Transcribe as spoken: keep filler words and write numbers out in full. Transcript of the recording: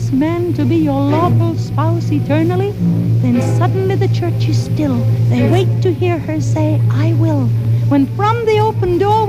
this man to be your lawful spouse eternally, then suddenly the church is still. They wait to hear her say, I will. When from the open door